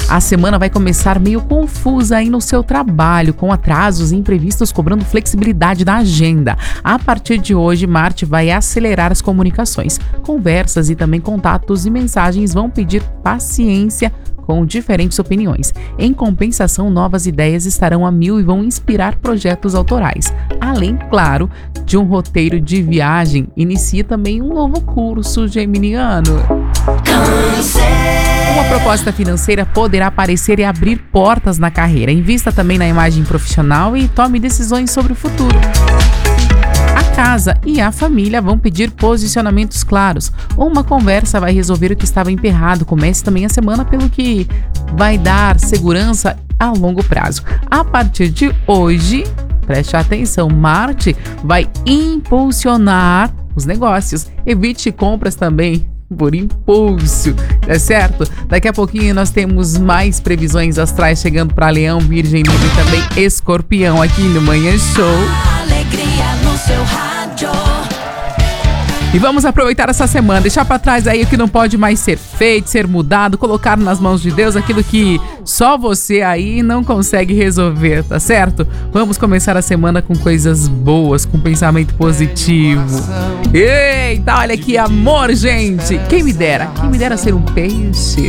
A semana vai começar meio confusa aí no seu trabalho, com atrasos e imprevistos cobrando flexibilidade da agenda. A partir de hoje, Marte vai acelerar as comunicações. Conversas e também contatos e mensagens vão pedir paciência com diferentes opiniões. Em compensação, novas ideias estarão a mil e vão inspirar projetos autorais. Além, claro, de um roteiro de viagem, inicia também um novo curso geminiano. Uma proposta financeira poderá aparecer e abrir portas na carreira. Invista também na imagem profissional e tome decisões sobre o futuro. A casa e a família vão pedir posicionamentos claros. Uma conversa vai resolver o que estava emperrado. Comece também a semana pelo que vai dar segurança a longo prazo. A partir de hoje, preste atenção, Marte vai impulsionar os negócios. Evite compras também por impulso, tá certo? Daqui a pouquinho nós temos mais previsões astrais chegando para Leão, Virgem, Libra e também Escorpião aqui no Manhã Show. Alegria no seu rádio. E vamos aproveitar essa semana, deixar pra trás aí o que não pode mais ser feito, ser mudado, colocar nas mãos de Deus aquilo que só você aí não consegue resolver, tá certo? Vamos começar a semana com coisas boas, com pensamento positivo. Eita, olha que amor, gente! Quem me dera ser um peixe.